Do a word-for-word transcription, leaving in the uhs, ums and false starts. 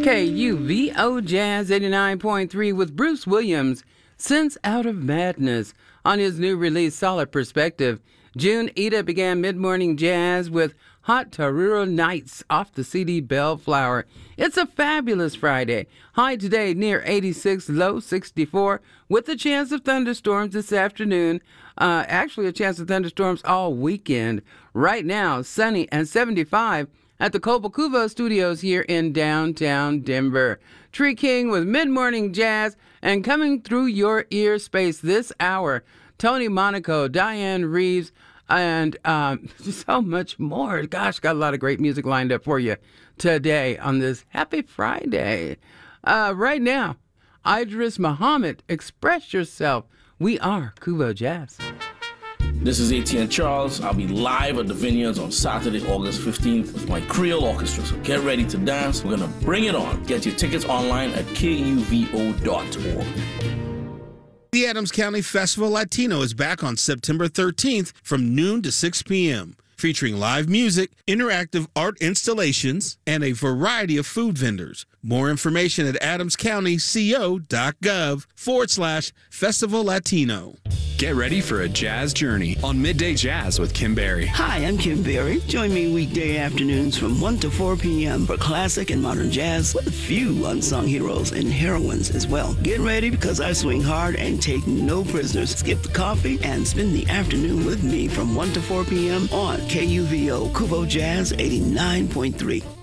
K U V O Jazz eighty-nine point three with Bruce Williams, Sense Out of Madness, on his new release, Solid Perspective. June Ida began mid-morning jazz with Hot Tariro Nights off the C D Bellflower. It's a fabulous Friday. High today near eighty-six, low sixty-four, with a chance of thunderstorms this afternoon. Uh, actually, a chance of thunderstorms all weekend. Right now, sunny and seventy-five at the Cobo Studios here in downtown Denver. Tree King with mid-morning jazz, and coming through your ear space this hour, Tony Monaco, Diane Reeves, and um, so much more. Gosh, got a lot of great music lined up for you today on this happy Friday. Uh, right now, Idris Muhammad, Express Yourself. We are Kubo Jazz. This is A T N Charles. I'll be live at the Vineyards on Saturday, August fifteenth with my Creole Orchestra. So get ready to dance. We're going to bring it on. Get your tickets online at K U V O dot org. The Adams County Festival Latino is back on September thirteenth from noon to six p.m., featuring live music, interactive art installations, and a variety of food vendors. More information at adamscountyco.gov forward slash Festival Latino. Get ready for a jazz journey on Midday Jazz with Kim Berry. Hi, I'm Kim Berry. Join me weekday afternoons from one to four p.m. for classic and modern jazz with a few unsung heroes and heroines as well. Get ready because I swing hard and take no prisoners. Skip the coffee and spend the afternoon with me from one to four p.m. on K U V O Kubo Jazz eighty-nine point three.